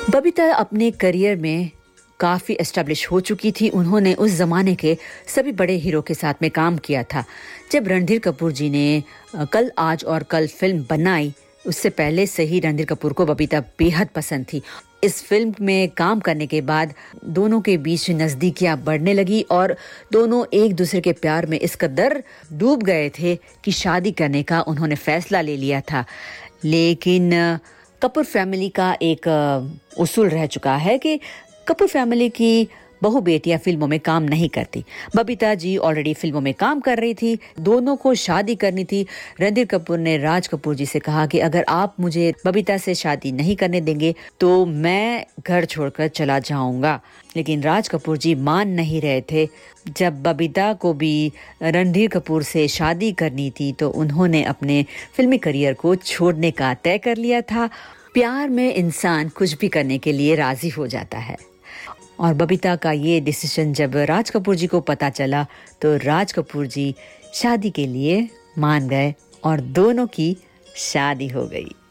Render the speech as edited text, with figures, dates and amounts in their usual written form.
बबीता अपने करियर में काफ़ी एस्टेब्लिश हो चुकी थी। उन्होंने उस ज़माने के सभी बड़े हीरो के साथ में काम किया था। जब रणधीर कपूर जी ने कल आज और कल फ़िल्म बनाई, उससे पहले से ही रणधीर कपूर को बबीता बेहद पसंद थी। इस फ़िल्म में काम करने के बाद दोनों के बीच नज़दीकियाँ बढ़ने लगी और दोनों एक-दूसरे के प्यार में इस कदर डूब गए थे कि शादी करने का उन्होंने फ़ैसला ले लिया था। लेकिन कपूर फैमिली का एक उसूल रह चुका है कि कपूर फैमिली की बहू बेटियां फिल्मों में काम नहीं करती। बबीता जी ऑलरेडी फिल्मों में काम कर रही थी, दोनों को शादी करनी थी। रणधीर कपूर ने राज कपूर जी से कहा कि अगर आप मुझे बबीता से शादी नहीं करने देंगे तो मैं घर छोड़कर चला जाऊंगा। लेकिन राज कपूर जी मान नहीं रहे थे। जब बबीता को भी रणधीर कपूर से शादी करनी थी तो उन्होंने अपने फिल्मी करियर को छोड़ने का तय कर लिया था। प्यार में इंसान कुछ भी करने के लिए राजी हो जाता है और बबीता का ये डिसीजन जब राज कपूर जी को पता चला तो राज कपूर जी शादी के लिए मान गए और दोनों की शादी हो गई।